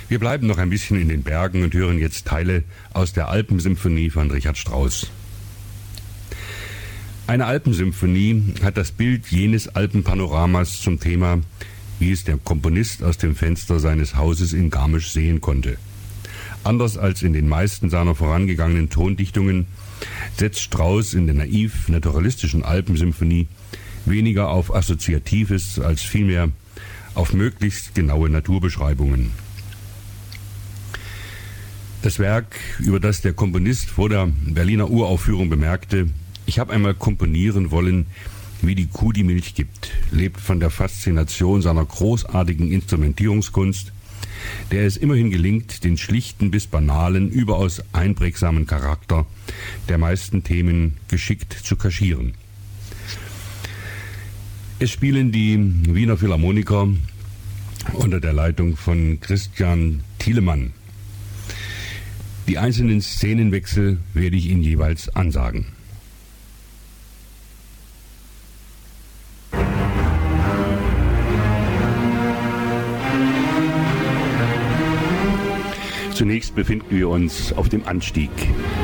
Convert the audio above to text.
Wir bleiben noch ein bisschen in den Bergen und hören jetzt Teile aus der Alpensymphonie von Richard Strauss. Eine Alpensymphonie hat das Bild jenes Alpenpanoramas zum Thema, wie es der Komponist aus dem Fenster seines Hauses in Garmisch sehen konnte. Anders als in den meisten seiner vorangegangenen Tondichtungen setzt Strauss in der naiv-naturalistischen Alpensymphonie weniger auf Assoziatives als vielmehr auf möglichst genaue Naturbeschreibungen. Das Werk, über das der Komponist vor der Berliner Uraufführung bemerkte, ich habe einmal komponieren wollen, wie die Kuh die Milch gibt, lebt von der Faszination seiner großartigen Instrumentierungskunst, der es immerhin gelingt, den schlichten bis banalen, überaus einprägsamen Charakter der meisten Themen geschickt zu kaschieren. Es spielen die Wiener Philharmoniker unter der Leitung von Christian Thielemann. Die einzelnen Szenenwechsel werde ich Ihnen jeweils ansagen. Zunächst befinden wir uns auf dem Anstieg.